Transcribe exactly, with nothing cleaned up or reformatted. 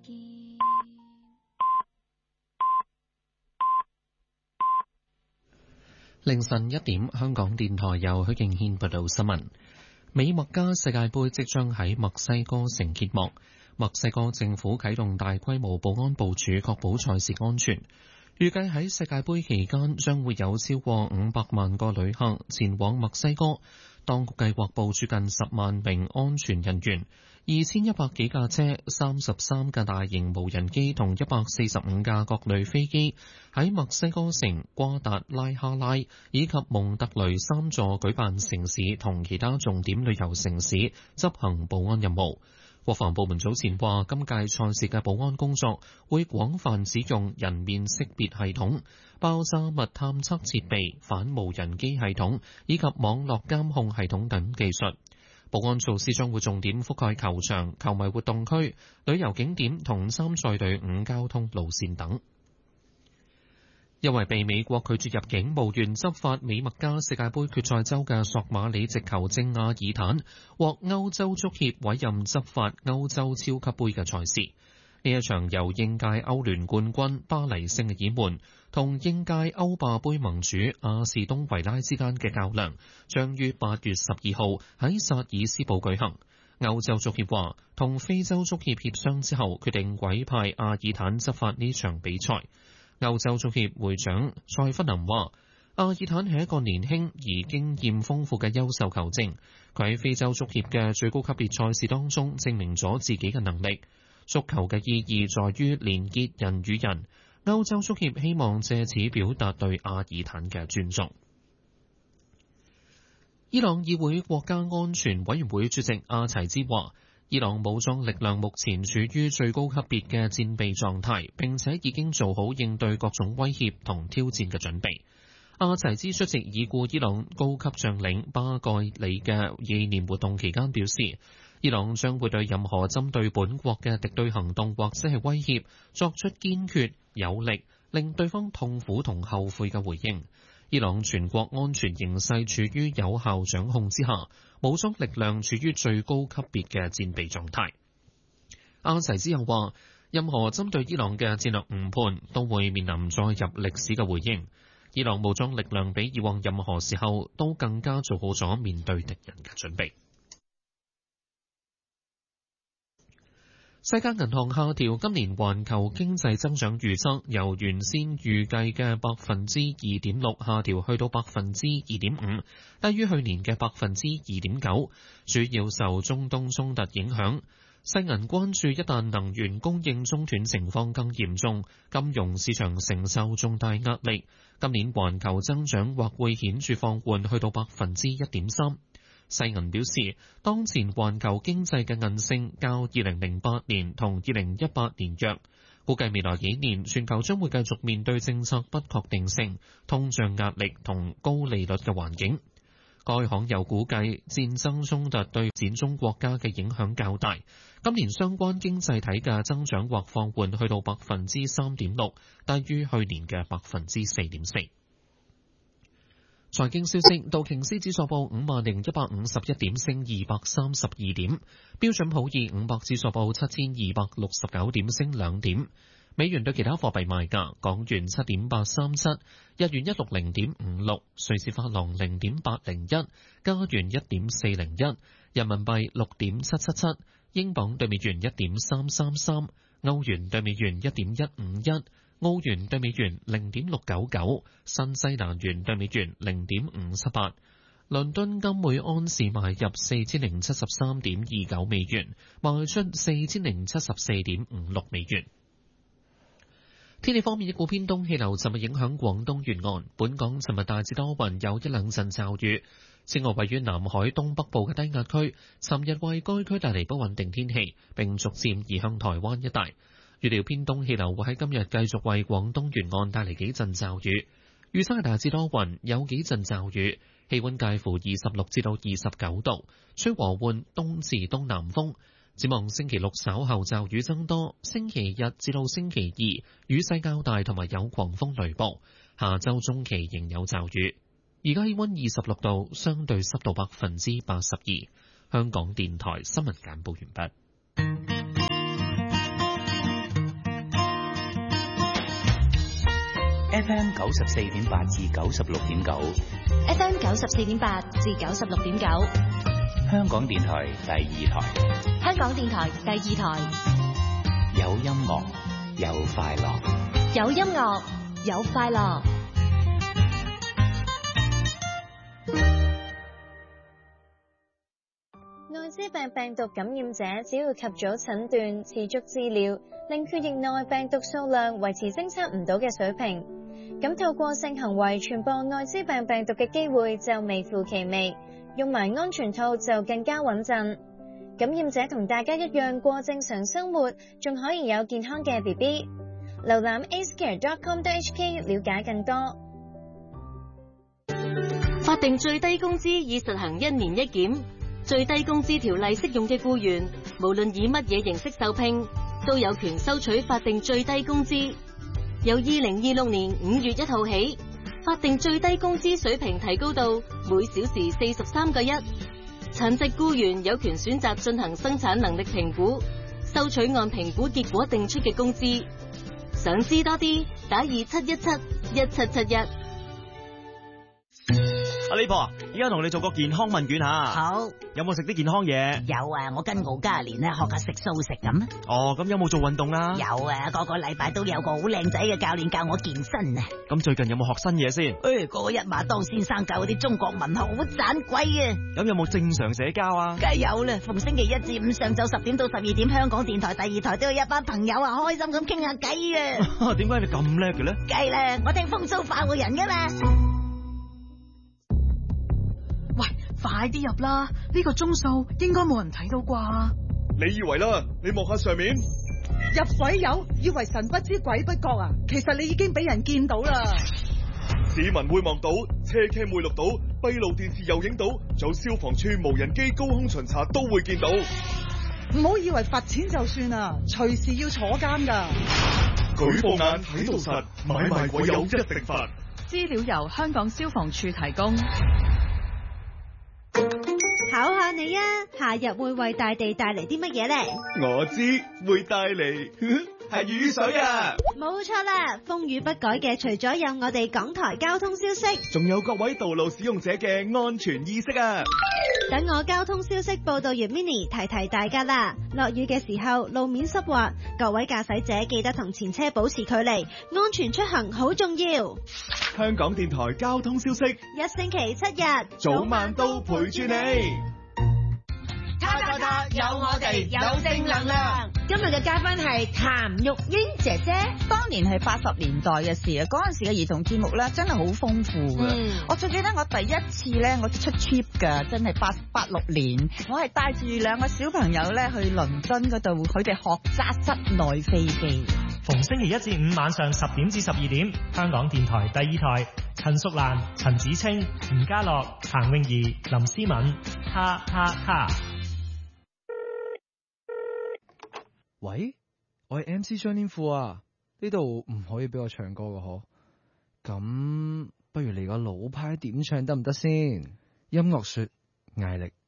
見。 凌晨一點，香港電台由許敬軒報道新聞。美墨加世界盃即將喺墨西哥城揭幕，墨西哥政府啟動大規模保安部署，確保賽事安全。預計喺世界盃期間將會有超過五百萬個旅客前往墨西哥，當局計劃部署近十萬名安全人員、二千一百幾架車、三十三架大型無人機同一百四十五架各類飛機喺墨西哥城、瓜達拉哈拉以及蒙特雷三座舉辦城市同其他重點旅遊城市執行保安任務。國防部門早前話，今屆賽事嘅保安工作會廣泛使用人面識別系統、爆炸物探測設備、反無人機系統以及網絡監控系統等技術。保安措施將會重點覆蓋球場、球迷活動區、旅遊景點同參賽隊伍交通路線等。因為被美國拒絕入境，無緣執法美墨加世界盃決賽周嘅索馬里籍球證阿爾坦獲歐洲足協委任執法歐洲超級盃嘅賽事。呢一場由應屆歐聯冠軍巴黎聖日耳門同應屆歐霸盃盟主阿士東維拉之間嘅較量，將於八月十二號喺薩爾斯堡舉行。歐洲足協話，同非洲足協協商之後，決定委派阿爾坦執法呢場比賽。歐洲足協會長塞弗林話，阿爾坦係一個年輕而經驗豐富嘅優秀球證，佢喺非洲足協嘅最高級別賽事當中證明咗自己嘅能力。足球嘅意義在於連結人與人，歐洲足協希望借此表達對阿爾坦嘅尊重。伊朗議會國家安全委員會主席阿齊茲話，伊朗武裝力量目前處於最高級別嘅戰備狀態，並且已經做好應對各種威脅同挑戰嘅準備。阿齊茲出席已故伊朗高級將領巴蓋里嘅紀念活動期間表示，伊朗將會對任何針對本國嘅敵對行動或者係威脅作出堅決有力，令對方痛苦同後悔嘅回應。伊朗全國安全形勢處於有效掌控之下，武裝力量處於最高級別嘅戰備狀態。阿齊茲又話，任何針對伊朗嘅戰略誤判都會面臨載入歷史嘅回應。伊朗武裝力量比以往任何時候都更加做好咗面對敵人嘅準備。世界銀行下調今年環球經濟增長預測，由原先預計嘅百分之二點六下調去到百分之二點五，低於去年嘅百分之二點九，主要受中東衝突影響。世銀關注一旦能源供應中斷情況更嚴重，金融市場承受重大壓力，今年環球增長或會顯著放緩去到百分之一點三。世銀表示，當前環球經濟嘅韌性較二零零八年同二零一八年弱，估計未來幾年全球將會繼續面對政策不確定性、通脹壓力同高利率嘅環境。該行又估計戰爭衝突對展中國家嘅影響較大，今年相關經濟體嘅增長或放緩去到百分之三點六，低於去年嘅百分之四點四。財經消息，道瓊斯指數報五萬零一百五十一點，升二百三十二點；標準普爾五百指數報七千二百六十九點，升兩點。美元對其他貨幣賣價：港元七點八三七，日元一六零點五六，瑞士法郎零點八零一，加元一點四零一，人民幣六點七七七，英鎊對美元一點三三三，歐元對美元一點一五一。澳元對美元零點六九九，新西蘭元對美元零點五七八，倫敦金每安士買入四千零七十三點二九美元，賣出四千零七十四點五六美元。天氣方面，一股偏東氣流尋日影響廣東沿岸，本港尋日大致多雲，有一兩陣驟雨。此外，位於南海東北部嘅低壓區，尋日為該區帶嚟不穩定天氣，並逐漸移向台灣一帶。預料偏東氣流會喺今日繼續為廣東沿岸帶嚟幾陣驟雨，預測係大致多雲，有幾陣驟雨，氣溫介乎二十六至到二十九度，吹和緩東至東南風。展望星期六稍後驟雨增多，星期日至到星期二雨勢較大，同埋有狂風雷暴。下周中期仍有驟雨。而家氣溫二十六度，相對濕度百分之八十二。香港電台新聞簡報完畢。 F M 九十四點八至九十六點九 ，F M 九十四點八至九十六點九， 香港電台第二台， 香港電台第二台， 有音樂，有快樂， 有音樂，有快樂。 艾滋病病毒感染者只要及早診斷、持續治療，令血液內病毒數量維持偵測唔到嘅水平，咁透過性行為傳播艾滋病病毒嘅機會就微乎其微，用埋安全套就更加穩陣。感染者同大家一樣過正常生活，仲可以有健康嘅 B B。瀏覽 a c e care dot com dot h k 了解更多。 法定最低工資已實行一年一檢。最低工資條例適用嘅僱員，無論以乜嘢形式受聘，都有權收取法定最低工資。由二零二六年五月一號起，法定最低工資水平提高到每小時四十三個一。殘疾僱員有權選擇進行生產能力評估，收取按評估結果定出嘅工資。想知多啲，打二七一七一七七一。 阿李婆，而家同你做個健康問卷吓。 好。 有冇食啲健康嘢？ 有啊，我跟敖嘉蓮咧學下食素食咁啊。 哦，咁有冇做運動啊？ 有啊，個個禮拜都有個好靚仔嘅教練教我健身啊。 咁最近有冇學新嘢先？ 誒、哎，個個一馬當先生教嗰啲中國文學好盞鬼啊。 咁有冇正常社交啊？ 梗係有啦，逢星期一至五上晝十點到十二點，香港電台第二台都有一班朋友啊，開心咁傾下偈啊。 點解你咁叻嘅咧？ 梗係啦，我聽風騷快活人噶嘛。 喂，快啲入啦！呢個鐘數應該冇人睇到啩？ 你以為啦？你望下上面， 入水友以為神不知鬼不覺啊！其實你已經俾人見到啦。 市民會望到，車 cam 會錄到，閉路電視又影到，仲有消防處無人機高空巡查都會見到。 唔好以為罰錢就算啦，隨時要坐監噶。 舉報眼睇到實，買賣鬼友一定罰。 資料由香港消防處提供。 考下你啊，夏日會為大地帶嚟啲乜嘢呢？ 我知會帶嚟係雨水啊！ 冇錯啦，風雨不改嘅除咗有我哋港台交通消息， 仲有各位道路使用者嘅安全意識啊！ 等我交通消息報道完 Mini 提提大家啦。落雨嘅時候路面濕滑，各位駕駛者記得同前車保持距離，安全出行好重要。 香港電台交通消息， 一星期七日早晚都陪住你。 他他他，有我哋，有正能量。 今日嘅嘉賓係譚玉英姐姐。 當年係八十年代嘅事啊，嗰陣時嘅兒童節目咧真係好豐富噶。嗯、我最記得我第一次咧，我出 trip 噶，真係八八六年，我係帶住兩個小朋友咧去倫敦嗰度，佢哋學揸室內飛機。 逢星期一至五晚上十點至十二點，香港電台第二台，陳淑蘭、陳子清、吳家樂、彭詠儀、林思敏，哈哈哈。 喂，我係 M C 張天賦啊，呢度唔可以俾我唱歌噶嗬，咁不如嚟個老派點唱得唔得先？音樂說，艾力。